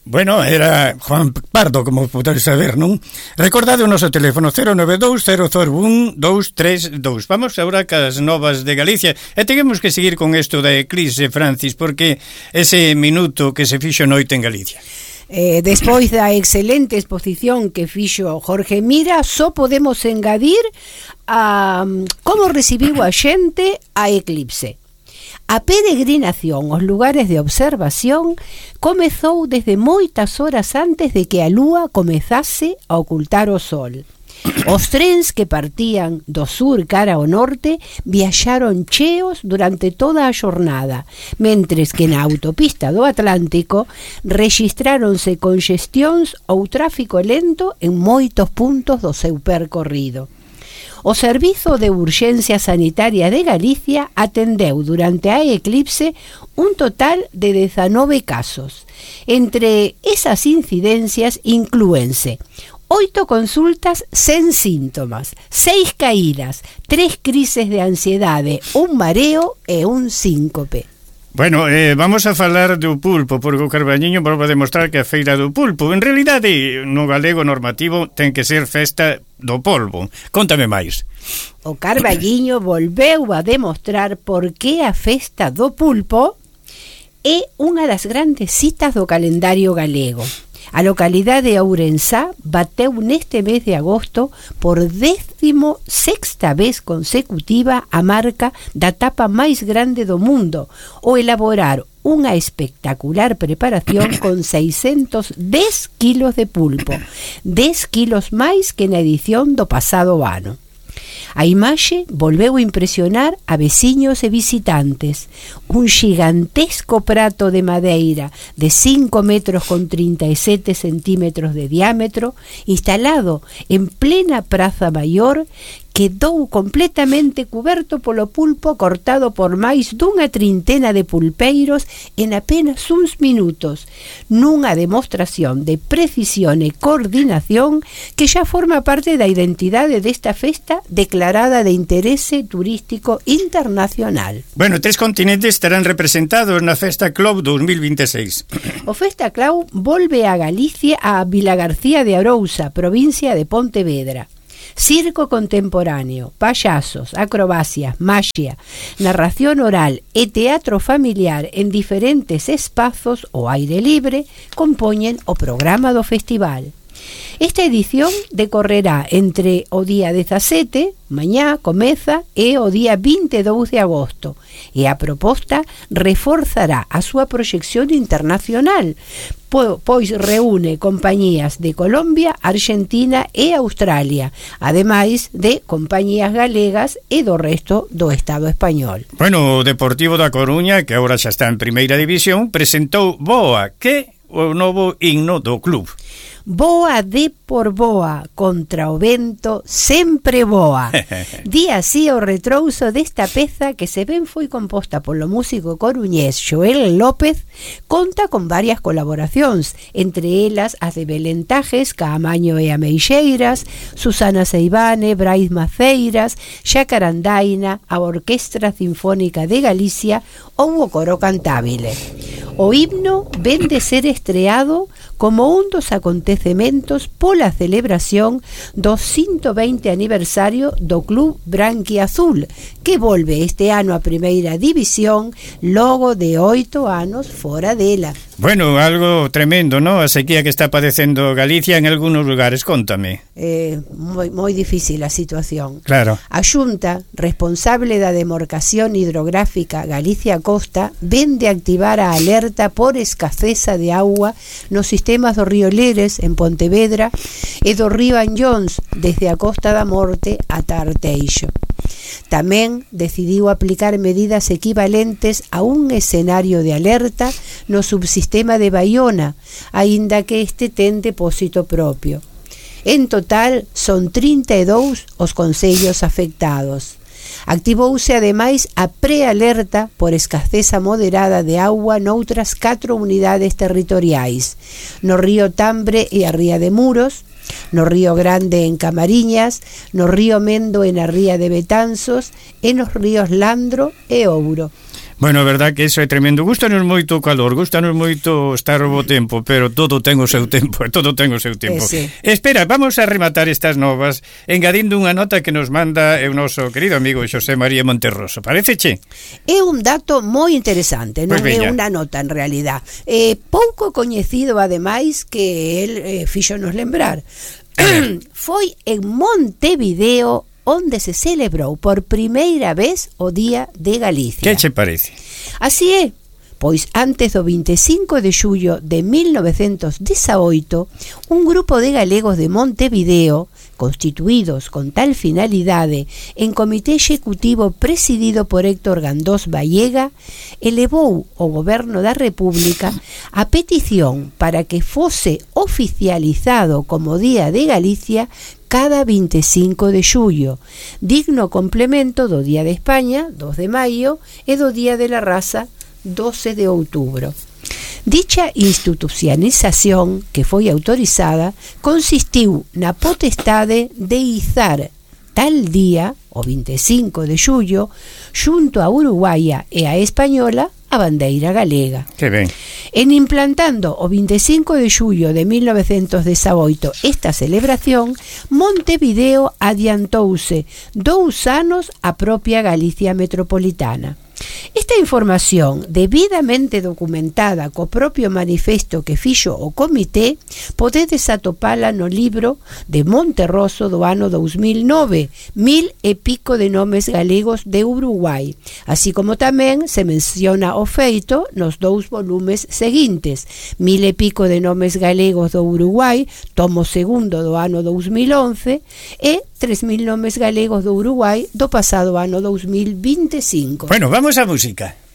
Bueno, era Juan Pardo, como podedes saber, non? Recordade o noso teléfono 092-001-232. Vamos agora cas novas de Galicia. E temos que seguir con isto da eclipse, Francis, porque ese minuto que se fixo noite en Galicia. Despois da excelente exposición que fixo Jorge Mira, só podemos engadir a como recibiu a xente a eclipse. A peregrinación aos lugares de observación comezou desde moitas horas antes de que a lúa comezase a ocultar o sol. Os trens que partían do sur cara ao norte viaxaron cheos durante toda a xornada, mentres que na autopista do Atlántico rexistráronse conxestións ou tráfico lento en moitos puntos do seu percorrido. O Servizo de Urxencia Sanitaria de Galicia atendeu durante a eclipse un total de 19 casos. Entre esas incidencias inclúense 8 consultas sen síntomas, 6 caídas, 3 crises de ansiedade, un mareo e un síncope. Bueno, vamos a falar do pulpo, porque o Carballiño volve a demostrar que a feira do pulpo, en realidade, no galego normativo, ten que ser festa do polvo. Contame máis. O Carballiño volveu a demostrar por que a festa do pulpo é unha das grandes citas do calendario galego. A localidade de Ourensá bateu neste mes de agosto por 16ª vez consecutiva a marca da tapa máis grande do mundo, ao elaborar unha espectacular preparación con 610 kilos de pulpo, 10 kilos máis que na edición do pasado ano. A imaxe volveu a impresionar a veciños e visitantes. Un xigantesco prato de madeira de 5 metros con 37 centímetros de diámetro, instalado en plena Praza Maior, quedou completamente cuberto polo pulpo cortado por máis dunha trintena de pulpeiros en apenas uns minutos, nunha demostración de precisión e coordinación que xa forma parte da identidade desta festa declarada de interese turístico internacional. Bueno, 3 continentes estarán representados na Festa Clau 2026. O Festa Clau volve a Galicia, a Vilagarcía de Arousa, provincia de Pontevedra. Circo contemporáneo, payasos, acrobacias, maxia, narración oral e teatro familiar en diferentes espazos ao aire libre compoñen o programa do festival. Esta edición decorrerá entre o día 17, mañá comeza, e o día 22 de agosto, e a proposta reforzará a súa proxección internacional, pois reúne compañías de Colombia, Argentina e Australia, ademais de compañías galegas e do resto do Estado español. Bueno, o Deportivo da Coruña, que agora xa está en primeira división, presentou Boa, que é o novo himno do club. Boa de por boa, contra o vento sempre boa. Di así o retrouso desta peza que se ben foi composta polo músico coruñés Xoel López, conta con varias colaboracións, entre elas as de Belén Tajes, Caamaño e Ameixeiras, Susana Seivane, Brais Maceiras, Xacarandaina, a Orquestra Sinfónica de Galicia ou o Coro Cantábile. O himno ven de ser estreado como un dos acontecementos pola celebración do 120 aniversario do Club Branquiazul, que volve este ano a primeira división logo de 8 anos fora dela. Bueno, algo tremendo, ¿no? A sequía que está padecendo Galicia en algunos lugares, contame. Moi difícil a situación. Claro. A Xunta, responsable da demarcación hidrográfica Galicia Costa, ven de activar a alerta por escaseza de agua nos sistemas do río Leres, en Pontevedra, e do río Anllóns, desde a Costa da Morte ata Arteixo. Tamén decidiu aplicar medidas equivalentes a un escenario de alerta no subsistema de Baiona, aínda que este ten depósito propio. En total, son 32 os concellos afectados. Activouse ademais a prealerta por escaseza moderada de auga noutras 4 unidades territoriais, no río Tambre e a ría de Muros, no río Grande en Camariñas, no río Mendo en a ría de Betanzos e nos ríos Landro e Ouro. Bueno, a verdad que eso é tremendo. Gústanos moito o calor, gústanos moito estar o bo tempo, pero todo ten o seu tempo, Sí. Espera, vamos a rematar estas novas engadindo unha nota que nos manda o noso querido amigo Xosé María Monterroso. Paréceche? É un dato moi interesante, non Pues é unha nota en realidad. Pouco coñecido, ademais, que el fíxonos lembrar. Foi en Montevideo onde se celebrou por primeira vez o Día de Galicia. Que che parece? Así é, pois antes do 25 de xullo de 1918, un grupo de galegos de Montevideo, constituídos con tal finalidade en comité executivo presidido por Héctor Gandós Vallega, elevou ao Goberno da República a petición para que fose oficializado como Día de Galicia cada 25 de xullo, digno complemento do Día de España, 2 de maio, e do Día de la Raza, 12 de outubro. Dicha institucionalización, que foi autorizada, consistiu na potestade de izar tal día, o 25 de xullo, xunto a Uruguaia e a Española, a bandeira galega. Que ben. En implantando o 25 de xullo de 1918 esta celebración, Montevideo adiantouse 2 anos a propia Galicia metropolitana. Esta información, debidamente documentada co propio manifesto que fixo o comité, podedes atopala no libro de Monterroso do ano 2009, 1000 e pico de nomes galegos de Uruguai, así como tamén se menciona o feito nos 2 volumes seguintes, 1000 e pico de nomes galegos do Uruguai, tomo segundo do ano 2011, e 3000 nomes galegos do Uruguai do pasado ano 2025. Bueno, vamos a música.